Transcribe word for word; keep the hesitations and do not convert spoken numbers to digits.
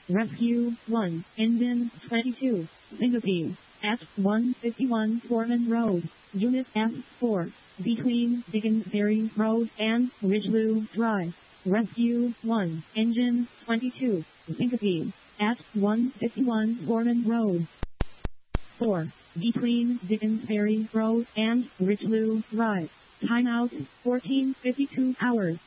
Rescue one, Engine twenty-two, Syncope, at one fifty-one Foreman Road, Unit F four, between Dickens Ferry Road and Ridgeloo Drive. Rescue one, Engine twenty-two, Syncope, at one fifty-one Foreman Road. four. Between Dickens Ferry Road and Ridgeloo Drive. Timeout, fourteen fifty-two hours.